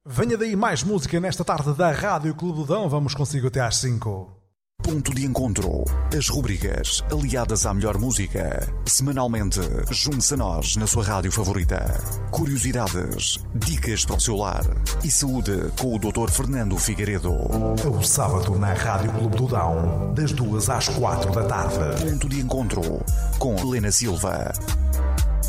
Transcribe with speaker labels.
Speaker 1: Venha daí mais música nesta tarde da Rádio Clube do Dão. Vamos consigo até às 5.
Speaker 2: Ponto de encontro. As rubricas aliadas à melhor música. Semanalmente, junte-se a nós na sua rádio favorita. Curiosidades, dicas para o seu lar e saúde com o Dr. Fernando Figueiredo.
Speaker 1: O sábado na Rádio Clube do Dão, das 2 às 4 da tarde.
Speaker 2: Ponto de encontro com Helena Silva.